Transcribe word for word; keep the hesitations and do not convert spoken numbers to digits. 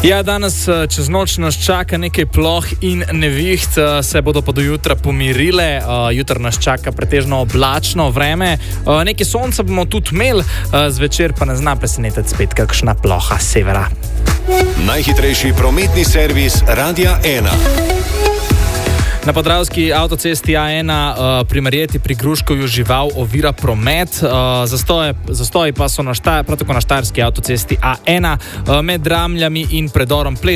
Ja, danes čez noč nas čaka nekaj ploh in neviht, se bodo pa do jutra pomirile. Jutro nas čaka pretežno oblačno vreme, nekaj sonca bomo tudi imeli, zvečer pa ne zna presenetiti spet kakšna ploha s severa. Najhitrejši prometni servis Radia ena. Na podravski avtocesti A ena uh, pri Marjeti pri Gruškovju žival ovira promet, uh, zastoji, zastoji pa so na, šta, prav tako na štajerski avtocesti A ena uh, med Dramljami in predorom Ples.